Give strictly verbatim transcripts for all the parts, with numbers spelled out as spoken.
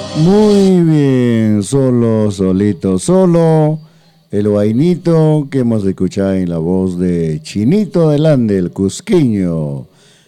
Muy bien, solo, solito, solo. El guainito que hemos escuchado en la voz de Chinito del Ande, el cusqueño.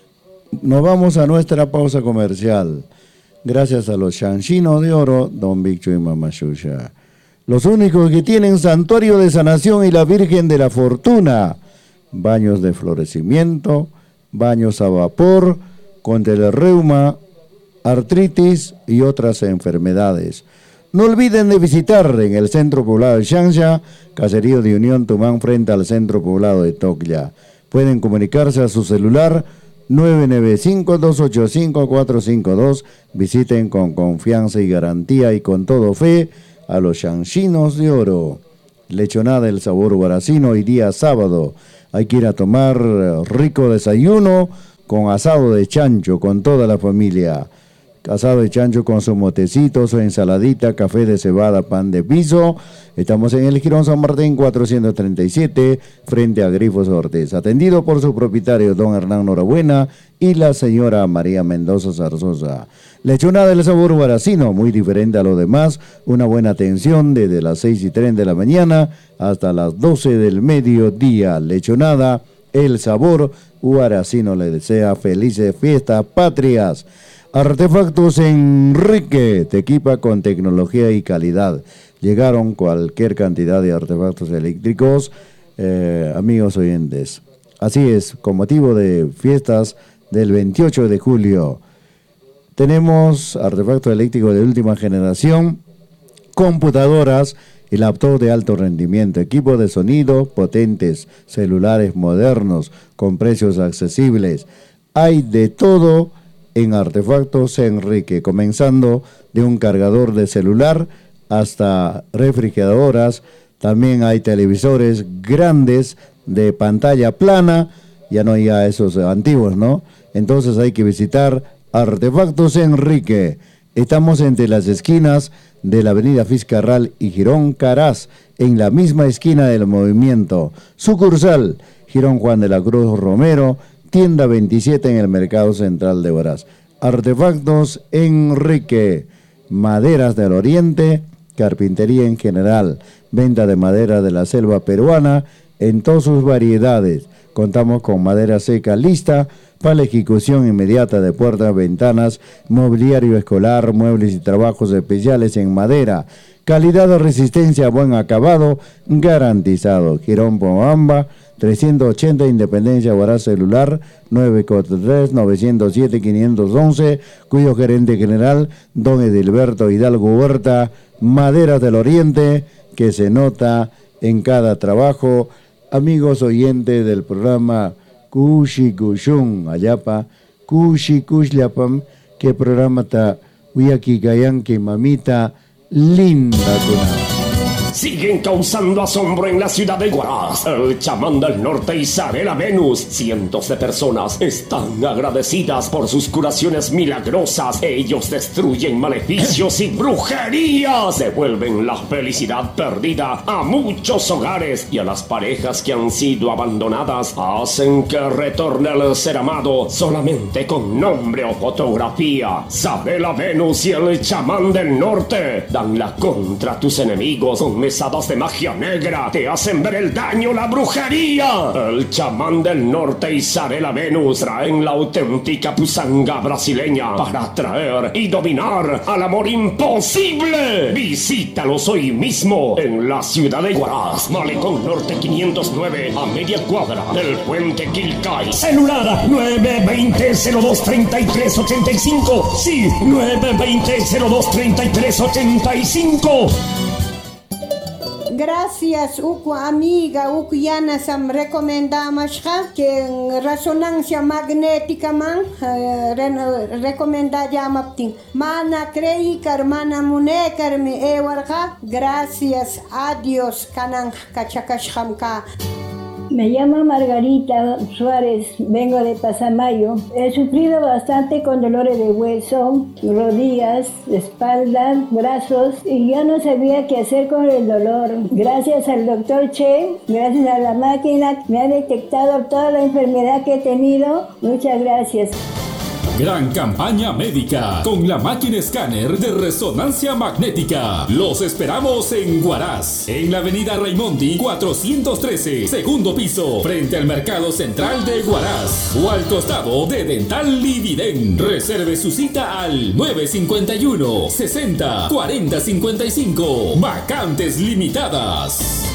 Nos vamos a nuestra pausa comercial. Gracias a los chanchinos de oro, Don Viccho y Mamá Xuxa. Los únicos que tienen santuario de sanación y la Virgen de la Fortuna. Baños de florecimiento, baños a vapor, contra el reuma, artritis y otras enfermedades. No olviden de visitar en el Centro Poblado de Xanxa, Caserío de Unión Tumán, frente al Centro Poblado de Toclla. Pueden comunicarse a su celular nueve nueve cinco, dos ocho cinco, cuatro cinco dos. Visiten con confianza y garantía y con todo fe a los Chanchinos de Oro. Lechonada del sabor guaracino hoy día sábado. Hay que ir a tomar rico desayuno con asado de chancho con toda la familia. Asado de chancho con su motecito, su ensaladita, café de cebada, pan de piso. Estamos en el Jirón San Martín cuatrocientos treinta y siete, frente a Grifos Ortiz. Atendido por su propietario, don Hernán Norabuena, y la señora María Mendoza Zarzosa. Lechonada del sabor guaracino, muy diferente a lo demás. Una buena atención desde las seis y treinta de la mañana hasta las doce del mediodía. Lechonada, el sabor guaracino le desea felices fiestas patrias. Artefactos Enrique te equipa con tecnología y calidad. Llegaron cualquier cantidad de artefactos eléctricos, eh, amigos oyentes. Así es, con motivo de fiestas del veintiocho de julio, tenemos artefactos eléctricos de última generación, computadoras y laptops de alto rendimiento, equipos de sonido potentes, celulares modernos con precios accesibles. Hay de todo en Artefactos Enrique, comenzando de un cargador de celular hasta refrigeradoras. También hay televisores grandes de pantalla plana, ya no hay ya esos antiguos, ¿no? Entonces hay que visitar Artefactos Enrique. Estamos entre las esquinas de la avenida Fiscarral y Girón Caraz, en la misma esquina del movimiento. Sucursal, Girón Juan de la Cruz Romero, tienda veintisiete en el Mercado Central de Huaraz. Artefactos Enrique, maderas del Oriente, carpintería en general, venta de madera de la selva peruana en todas sus variedades. Contamos con madera seca lista para la ejecución inmediata de puertas, ventanas, mobiliario escolar, muebles y trabajos especiales en madera. Calidad de resistencia, buen acabado, garantizado. Girón Pomamba, trescientos ochenta Independencia, Huaraz, celular nueve cuatro tres, nueve cero siete, cinco uno uno, cuyo gerente general, don Edilberto Hidalgo Huerta. Maderas del Oriente, que se nota en cada trabajo. Amigos oyentes del programa Kushi Kushun, Ayapa, Kushi Kushlapam, que programa ta Uyaki Gayanki Mamita linda con. Siguen causando asombro en la ciudad de Huaraz. El chamán del norte Isabela Venus. Cientos de personas están agradecidas por sus curaciones milagrosas. Ellos destruyen maleficios y brujerías. Devuelven la felicidad perdida a muchos hogares y a las parejas que han sido abandonadas. Hacen que retorne el ser amado solamente con nombre o fotografía. Isabela Venus y el chamán del norte dan la contra a tus enemigos con mesadas de magia negra, te hacen ver el daño, la brujería. El chamán del norte y Isabela Venus traen la auténtica pusanga brasileña para atraer y dominar al amor imposible. Visítalos hoy mismo en la ciudad de Huaraz, Malecón Norte quinientos nueve, a media cuadra del puente Quilcay. Celular nueve veinte, cero dos treinta y tres ochenta y cinco. Sí, nueve veinte, cero dos treinta y tres ochenta y cinco. Gracias, Uku amiga, Uku Yana Sam recomendamos que en resonancia magnética man uh, recomenda llamaptin. Mana crei mana munekar mi ewarga. Gracias, adiós, kanan kachakashkamka. Me llamo Margarita Suárez, vengo de Pasamayo. He sufrido bastante con dolores de hueso, rodillas, espalda, brazos y ya no sabía qué hacer con el dolor. Gracias al doctor Che, gracias a la máquina, me ha detectado toda la enfermedad que he tenido. Muchas gracias. Gran campaña médica con la máquina escáner de resonancia magnética. Los esperamos en Huaraz, en la avenida Raimondi cuatrocientos trece, segundo piso, frente al Mercado Central de Huaraz, o al costado de Dental Lividen. Reserve su cita al nueve cinco uno, sesenta, cuarenta cincuenta y cinco. Vacantes limitadas.